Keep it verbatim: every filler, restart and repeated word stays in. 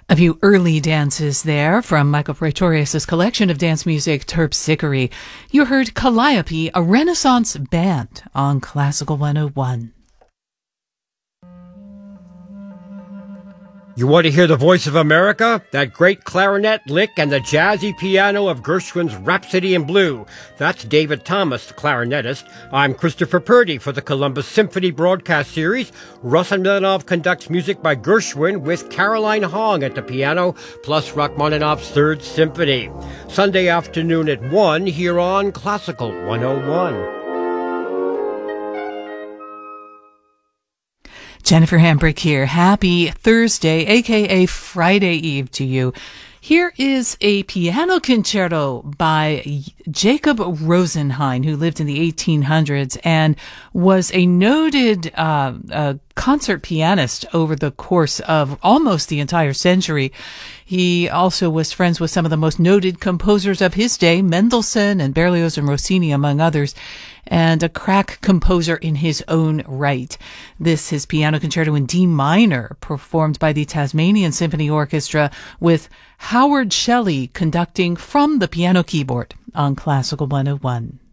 A few early dances there from Michael Praetorius' collection of dance music, Terpsichore. You heard Calliope, a Renaissance band on Classical one oh one. You want to hear the voice of America? That great clarinet lick and the jazzy piano of Gershwin's Rhapsody in Blue. That's David Thomas, the clarinetist. I'm Christopher Purdy for the Columbus Symphony broadcast series. Rachmaninoff conducts music by Gershwin with Caroline Hong at the piano, plus Rachmaninoff's Third Symphony. Sunday afternoon at one here on Classical one oh one. Jennifer Hambrick here. Happy Thursday, aka Friday Eve to you. Here is a piano concerto by Jacob Rosenheim, who lived in the eighteen hundreds and was a noted uh, uh, concert pianist over the course of almost the entire century. He also was friends with some of the most noted composers of his day, Mendelssohn and Berlioz and Rossini, among others, and a crack composer in his own right. This is Piano Concerto in D minor, performed by the Tasmanian Symphony Orchestra, with Howard Shelley conducting from the piano keyboard on Classical one oh one.